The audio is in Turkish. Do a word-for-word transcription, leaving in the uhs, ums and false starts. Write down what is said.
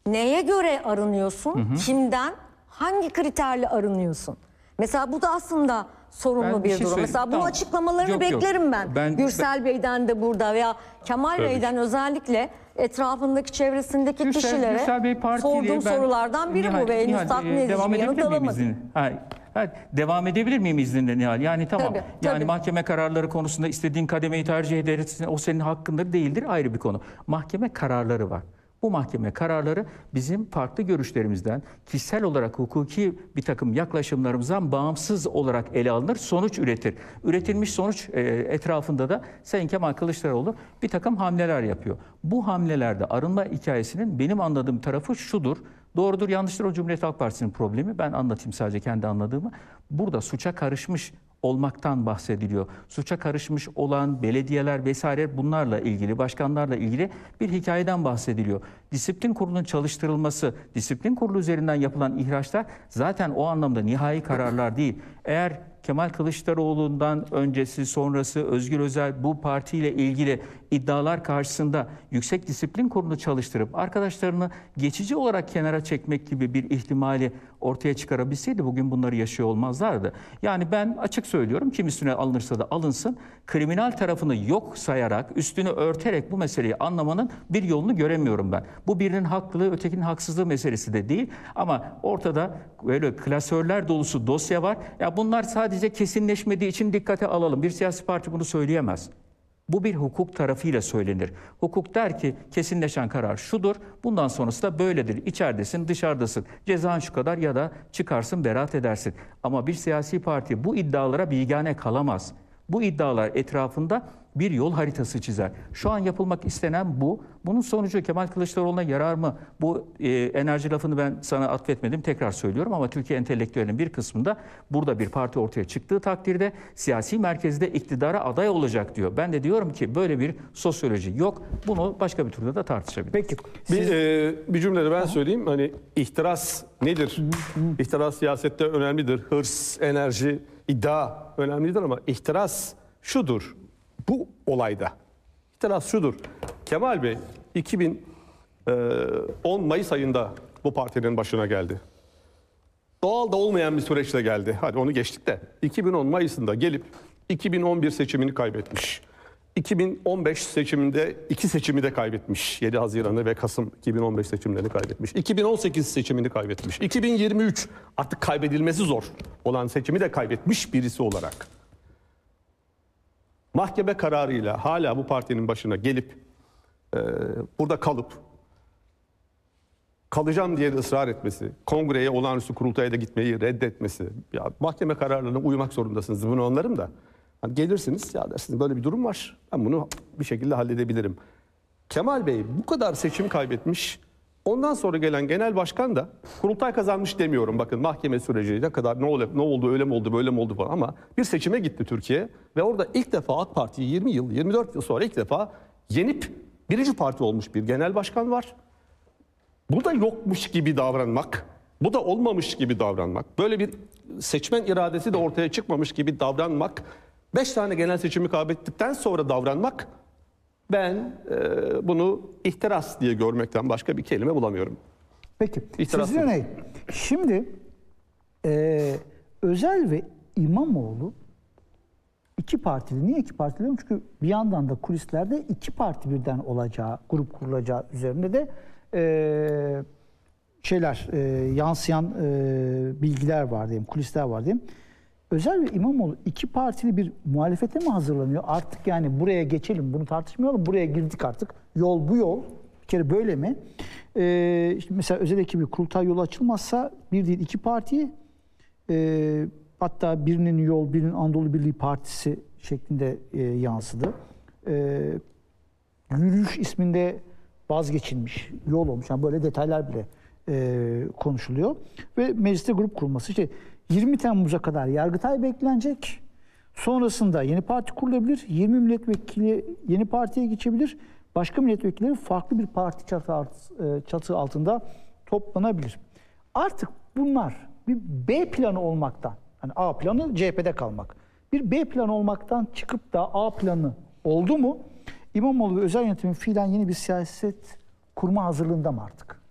neye göre arınıyorsun? Hı hı. Kimden? Hangi kriterle arınıyorsun? Mesela bu da aslında sorunlu Ben bir bir şey durum. Mesela bu tamam. açıklamalarını Yok, yok. beklerim ben. Ben- Gürsel Bey'den de burada veya Kemal Tabii. Bey'den özellikle etrafındaki, çevresindeki Gürsel- kişilere Gürsel Bey partili, sorduğum ben- sorulardan biri Nihal- bu ve henüz Nihal, tatmin e, edici devam bir yanıt edebilir miyim alamadım. izninle? Ha, ha, devam edebilir miyim izninle Nihal? Yani tamam. Tabii, yani tabii. mahkeme kararları konusunda istediğin kademeyi tercih edersin. O senin hakkındır, değildir, ayrı bir konu. Mahkeme kararları var. Bu mahkeme kararları bizim farklı görüşlerimizden, kişisel olarak hukuki bir takım yaklaşımlarımızdan bağımsız olarak ele alınır, sonuç üretir. Üretilmiş sonuç e, etrafında da Sayın Kemal Kılıçdaroğlu bir takım hamleler yapıyor. Bu hamlelerde arınma hikayesinin benim anladığım tarafı şudur. Doğrudur, yanlıştır, o Cumhuriyet Halk Partisi'nin problemi. Ben anlatayım sadece kendi anladığımı. Burada suça karışmış olmaktan bahsediliyor. Suça karışmış olan belediyeler vesaire, bunlarla ilgili, başkanlarla ilgili bir hikayeden bahsediliyor. Disiplin kurulunun çalıştırılması, disiplin kurulu üzerinden yapılan ihraçlar zaten o anlamda nihai kararlar değil. Eğer Kemal Kılıçdaroğlu'ndan öncesi, sonrası Özgür Özel bu partiyle ilgili iddialar karşısında Yüksek Disiplin Kurulu'nu çalıştırıp arkadaşlarını geçici olarak kenara çekmek gibi bir ihtimali ortaya çıkarabilseydi bugün bunları yaşıyor olmazlardı. Yani ben açık söylüyorum, kim üstüne alınırsa da alınsın, kriminal tarafını yok sayarak, üstünü örterek bu meseleyi anlamanın bir yolunu göremiyorum ben. Bu birinin haklılığı, ötekinin haksızlığı meselesi de değil ama ortada böyle klasörler dolusu dosya var. Ya bunlar sadece kesinleşmediği için dikkate alalım. Bir siyasi parti bunu söyleyemez. Bu bir hukuk tarafıyla söylenir. Hukuk der ki kesinleşen karar şudur, bundan sonrası da böyledir. İçeridesin, dışarıdasın. Cezan şu kadar ya da çıkarsın, beraat edersin. Ama bir siyasi parti bu iddialara bigane kalamaz. Bu iddialar etrafında bir yol haritası çizer. Şu an yapılmak istenen bu. Bunun sonucu Kemal Kılıçdaroğlu'na yarar mı? Bu e, enerji lafını ben sana atfetmedim, tekrar söylüyorum ama Türkiye entelektüelinin bir kısmında burada bir parti ortaya çıktığı takdirde siyasi merkezde iktidara aday olacak diyor. Ben de diyorum ki böyle bir sosyoloji yok. Bunu başka bir turda da tartışabiliriz. Peki. Bir, e, bir cümlede ben söyleyeyim. Hani ihtiras nedir? İhtiras siyasette önemlidir. Hırs, enerji, iddia önemlidir ama ihtiras şudur. Bu olayda ihtiras şudur. Kemal Bey iki bin on Mayıs ayında bu partinin başına geldi. Doğal da olmayan bir süreçle geldi. Hadi onu geçtik de. iki bin on Mayıs'ında gelip iki bin on bir seçimini kaybetmiş. iki bin on beş seçiminde iki seçimi de kaybetmiş. yedi Haziran'ı ve Kasım iki bin on beş seçimlerini kaybetmiş. iki bin on sekiz seçimini kaybetmiş. iki bin yirmi üç artık kaybedilmesi zor olan seçimi de kaybetmiş birisi olarak. Mahkeme kararıyla hala bu partinin başına gelip e, burada kalıp kalacağım diye de ısrar etmesi, kongreye, olağanüstü kurultaya da gitmeyi reddetmesi, ya mahkeme kararlarına uymak zorundasınız, bunu anlarım da hani gelirsiniz ya dersiniz böyle bir durum var, ben bunu bir şekilde halledebilirim. Kemal Bey bu kadar seçim kaybetmiş, ondan sonra gelen genel başkan da kurultay kazanmış demiyorum, bakın mahkeme süreci ne kadar ne oldu, ne oldu öyle mi oldu böyle mi oldu falan, ama bir seçime gitti Türkiye ve orada ilk defa AK Parti'yi yirmi yıl yirmi dört yıl sonra ilk defa yenip birinci parti olmuş bir genel başkan var. Bu da yokmuş gibi davranmak, bu da olmamış gibi davranmak, böyle bir seçmen iradesi de ortaya çıkmamış gibi davranmak, beş tane genel seçimi kaybettikten sonra davranmak, ben e, bunu ihtiras diye görmekten başka bir kelime bulamıyorum. Peki. İhtiras Sizin örneğin, şimdi e, Özel ve İmamoğlu iki partili. Niye iki partili? Çünkü bir yandan da kulislerde iki parti birden olacağı, grup kurulacağı üzerinde de e, şeyler, e, yansıyan e, bilgiler var diyeyim, kulisler var diyeyim. Özel ve İmamoğlu iki partili bir muhalefete mi hazırlanıyor? Artık yani buraya geçelim, bunu tartışmayalım, buraya girdik artık. Yol bu yol. Bir kere böyle mi? Ee, işte mesela Özel ekibi kurultay yolu açılmazsa bir değil iki parti, e, hatta birinin yol, birinin Anadolu Birliği Partisi şeklinde e, yansıdı. E, yürüyüş isminde vazgeçilmiş, yol olmuş. Yani böyle detaylar bile e, konuşuluyor. Ve mecliste grup kurulması. İşte yirmi Temmuz'a kadar Yargıtay beklenecek. Sonrasında yeni parti kurulabilir. yirmi milletvekili yeni partiye geçebilir. Başka milletvekilleri farklı bir parti çatı, çatı altında toplanabilir. Artık bunlar bir B planı olmaktan, hani A planı C H P'de kalmak, bir B planı olmaktan çıkıp da A planı oldu mu? İmamoğlu ve özel yönetimin fiilen yeni bir siyaset kurma hazırlığında mı artık?